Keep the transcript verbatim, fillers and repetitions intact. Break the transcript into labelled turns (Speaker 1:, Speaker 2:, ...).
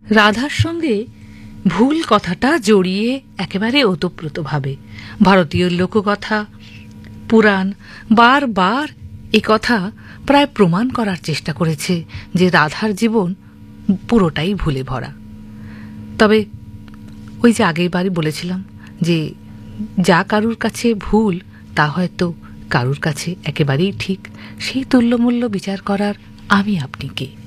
Speaker 1: রাধার সঙ্গে ভুল কথাটা জড়িয়ে একেবারে ওতপ্রোতভাবে ভারতীয় লোককথা পুরাণ বারবার এ কথা প্রায় প্রমাণ করার চেষ্টা করেছে যে রাধার জীবন পুরোটাই ভুলে ভরা। তবে ওই যে আগের বারই বলেছিলাম যে যা কারুর কাছে ভুল তা হয়তো কারুর কাছে একেবারেই ঠিক, সেই তুল্যমূল্য বিচার করার আমি আপনি কে?